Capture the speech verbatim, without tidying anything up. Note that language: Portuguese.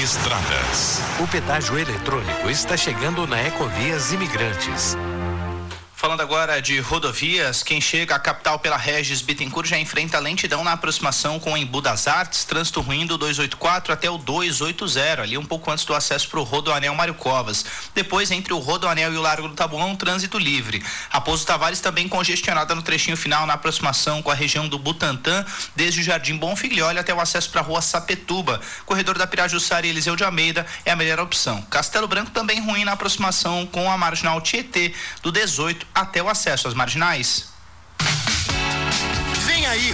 Estradas. O pedágio eletrônico está chegando na Ecovias Imigrantes. Falando agora de rodovias, quem chega à capital pela Regis Bittencourt já enfrenta lentidão na aproximação com o Embu das Artes, trânsito ruim do duzentos e oitenta e quatro até o duzentos e oitenta, ali um pouco antes do acesso para o Rodoanel Mário Covas. Depois, entre o Rodoanel e o Largo do Taboão, trânsito livre. Raposo Tavares também congestionada no trechinho final na aproximação com a região do Butantã, desde o Jardim Bonfiglioli até o acesso para a Rua Sapetuba. Corredor da Pirajussara e Eliseu de Almeida é a melhor opção. Castelo Branco também ruim na aproximação com a Marginal Tietê, do dezoito até o acesso às marginais.